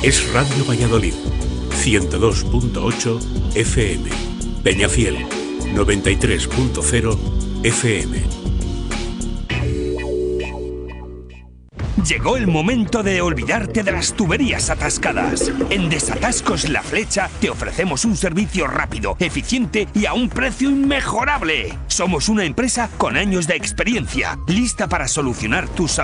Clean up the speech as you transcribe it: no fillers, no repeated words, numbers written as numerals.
Es Radio Valladolid, 102.8 FM. Peñafiel, 93.0 FM. Llegó el momento de olvidarte de las tuberías atascadas. En Desatascos La Flecha te ofrecemos un servicio rápido, eficiente y a un precio inmejorable. Somos una empresa con años de experiencia, lista para solucionar tus